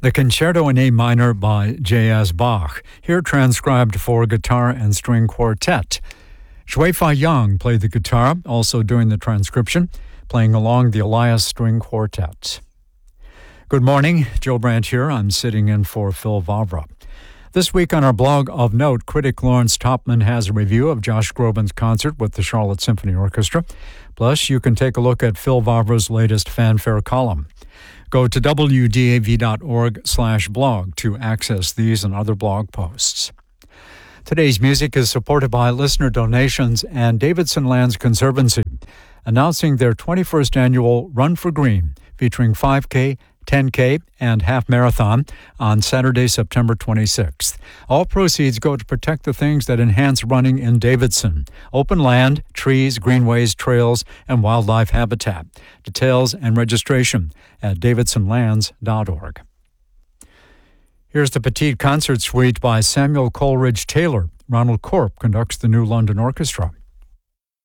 The Concerto in A minor by J.S. Bach, here transcribed for guitar and string quartet. Shui-Fa Yang played the guitar, also doing the transcription, playing along the Elias String Quartet. Good morning, Joe Brandt here. I'm sitting in for Phil Vavra. This week on our blog of note, critic Lawrence Topman has a review of Josh Groban's concert with the Charlotte Symphony Orchestra. Plus, you can take a look at Phil Vavra's latest fanfare column. Go to wdav.org/blog to access these and other blog posts. Today's music is supported by listener donations and Davidson Lands Conservancy, announcing their 21st annual Run for Green, featuring 5K, 10K, and half marathon on Saturday, September 26th. All proceeds go to protect the things that enhance running in Davidson: open land, trees, greenways, trails, and wildlife habitat. Details and registration at davidsonlands.org. Here's the Petite Concert Suite by Samuel Coleridge Taylor. Ronald Corp conducts the New London Orchestra.